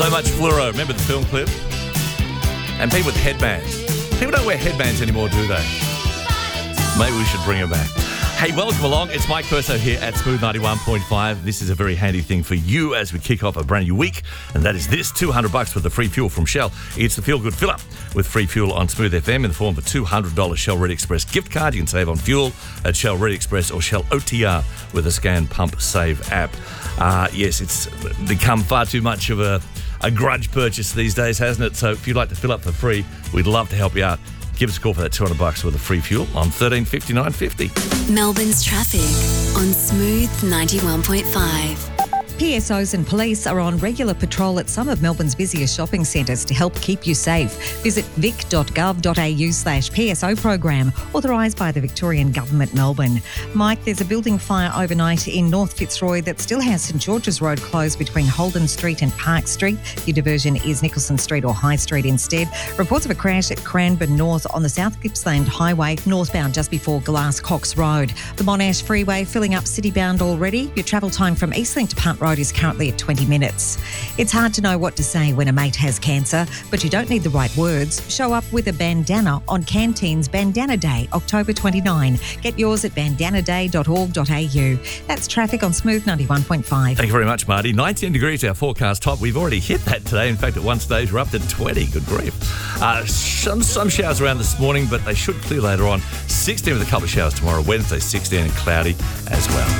So much fluoro. Remember the film clip? And people with headbands. People don't wear headbands anymore, do they? Maybe we should bring them back. Hey, welcome along. It's Mike Perso here at Smooth 91.5. This is a very handy thing for you as we kick off a brand new week, and that is this $200 worth of free fuel from Shell. It's the Feel Good Fill Up with free fuel on Smooth FM in the form of a $200 Shell Red Express gift card. You can save on fuel at Shell Red Express or Shell OTR with a Scan Pump Save app. Yes, it's become far too much of a grudge purchase these days, hasn't it? So if you'd like to fill up for free, we'd love to help you out. Give us a call for that $200 worth of free fuel on 135950. Melbourne's traffic on Smooth 91.5. PSOs and police are on regular patrol at some of Melbourne's busiest shopping centres to help keep you safe. Visit vic.gov.au/PSO program, authorised by the Victorian Government, Melbourne. Mike, there's a building fire overnight in North Fitzroy that still has St George's Road closed between Holden Street and Park Street. Your diversion is Nicholson Street or High Street instead. Reports of a crash at Cranbourne North on the South Gippsland Highway, northbound just before Glasscox Road. The Monash Freeway filling up citybound already. Your travel time from Eastlink to Punt Road is currently at 20 minutes. It's hard to know what to say when a mate has cancer, but you don't need the right words. Show up with a bandana on Canteen's Bandana Day, October 29. Get yours at bandanaday.org.au. That's traffic on Smooth 91.5. Thank you very much, Marty. 19 degrees our forecast top. We've already hit that today. In fact, at one stage, we're up to 20. Good grief. Some showers around this morning, but they should clear later on. 16 with a couple of showers tomorrow. Wednesday, 16 and cloudy as well.